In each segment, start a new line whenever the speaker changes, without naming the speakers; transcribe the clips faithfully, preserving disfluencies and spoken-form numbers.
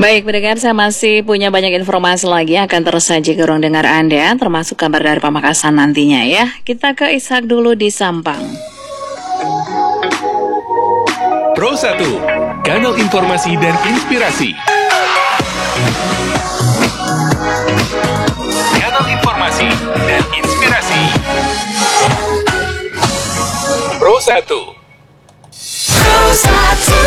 Baik, pendengar, saya masih punya banyak informasi lagi yang akan tersaji ke ruang dengar Anda, termasuk kabar dari Pamekasan nantinya ya. Kita ke Ishak dulu di Sampang.
Pro satu, kanal informasi dan inspirasi. Kanal informasi dan inspirasi. Pro satu. Pro satu.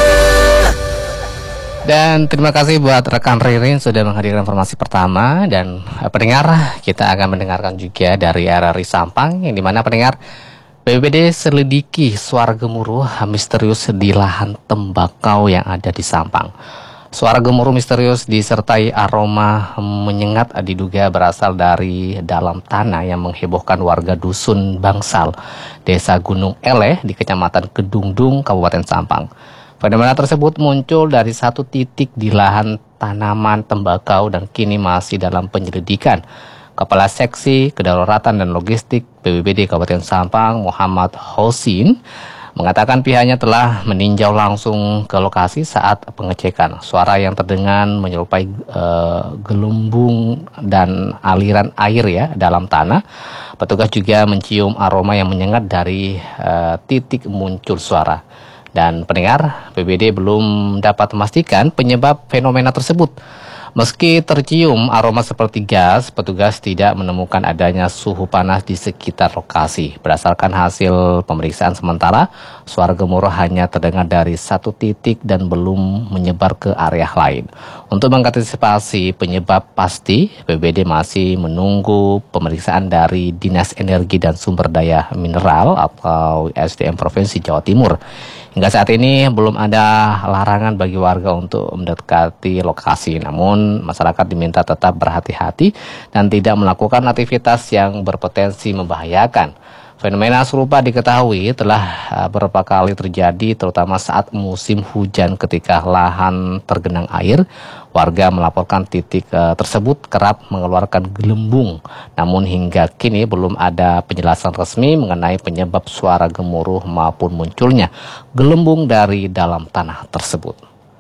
Dan terima kasih buat rekan Ririn sudah menghadirkan informasi pertama. Dan uh, pendengar, kita akan mendengarkan juga dari R R I Sampang, yang dimana pendengar B P B D selidiki suara gemuruh misterius di lahan tembakau yang ada di Sampang. Suara gemuruh misterius disertai aroma menyengat diduga berasal dari dalam tanah yang menghebohkan warga dusun Bangsal, Desa Gunung Eleh di Kecamatan Kedungdung, Kabupaten Sampang. Fenomena tersebut muncul dari satu titik di lahan tanaman tembakau dan kini masih dalam penyelidikan. Kepala Seksi Kedaruratan dan Logistik B P B D Kabupaten Sampang, Muhammad Hosin, mengatakan pihaknya telah meninjau langsung ke lokasi saat pengecekan. Suara yang terdengar menyerupai uh, gelembung dan aliran air ya dalam tanah. Petugas juga mencium aroma yang menyengat dari uh, titik muncul suara. Dan pendengar, B P B D belum dapat memastikan penyebab fenomena tersebut. Meski tercium aroma seperti gas, petugas tidak menemukan adanya suhu panas di sekitar lokasi. Berdasarkan hasil pemeriksaan sementara, suara gemuruh hanya terdengar dari satu titik dan belum menyebar ke area lain. Untuk mengantisipasi penyebab pasti, B P B D masih menunggu pemeriksaan dari Dinas Energi dan Sumber Daya Mineral atau S D M Provinsi Jawa Timur. Hingga saat ini belum ada larangan bagi warga untuk mendekati lokasi, namun masyarakat diminta tetap berhati-hati dan tidak melakukan aktivitas yang berpotensi membahayakan. Fenomena serupa diketahui telah beberapa kali terjadi, terutama saat musim hujan ketika lahan tergenang air. Warga melaporkan titik uh, tersebut kerap mengeluarkan gelembung. Namun hingga kini belum ada penjelasan resmi mengenai penyebab suara gemuruh maupun munculnya gelembung dari dalam tanah tersebut.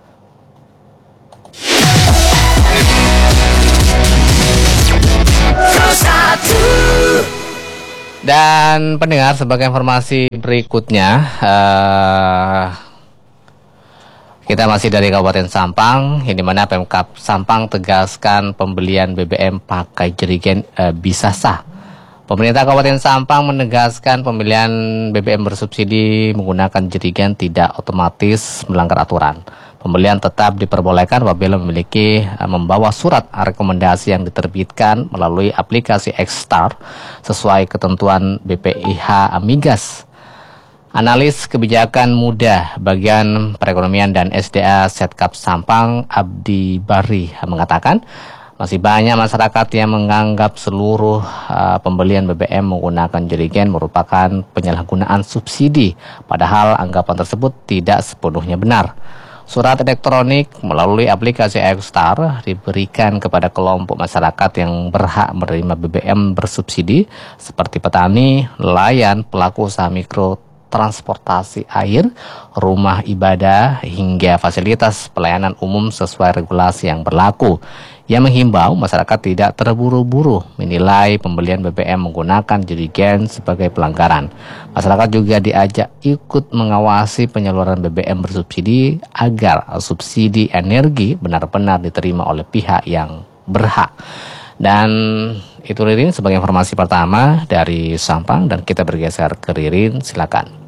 Dan pendengar, sebagai informasi berikutnya, uh, kita masih dari Kabupaten Sampang, yang dimana Pemkab Sampang tegaskan pembelian B B M pakai jerigen uh, bisa sah. Pemerintah Kabupaten Sampang menegaskan pembelian B B M bersubsidi menggunakan jerigen tidak otomatis melanggar aturan. Pembelian tetap diperbolehkan apabila memiliki uh, membawa surat rekomendasi yang diterbitkan melalui aplikasi X-Star sesuai ketentuan B P I H Migas. Analis kebijakan muda bagian perekonomian dan S D A Setkap Sampang, Abdi Bari, mengatakan masih banyak masyarakat yang menganggap seluruh uh, pembelian B B M menggunakan jerigen merupakan penyalahgunaan subsidi, padahal anggapan tersebut tidak sepenuhnya benar. Surat elektronik melalui aplikasi X-Star diberikan kepada kelompok masyarakat yang berhak menerima B B M bersubsidi seperti petani, nelayan, pelaku usaha mikro, transportasi air, rumah ibadah, hingga fasilitas pelayanan umum sesuai regulasi yang berlaku. Ia menghimbau masyarakat tidak terburu-buru menilai pembelian B B M menggunakan jerigen sebagai pelanggaran. Masyarakat juga diajak ikut mengawasi penyaluran B B M bersubsidi agar subsidi energi benar-benar diterima oleh pihak yang berhak. Dan itu Ririn sebagai informasi pertama dari Sampang, dan kita bergeser ke Ririn, silakan.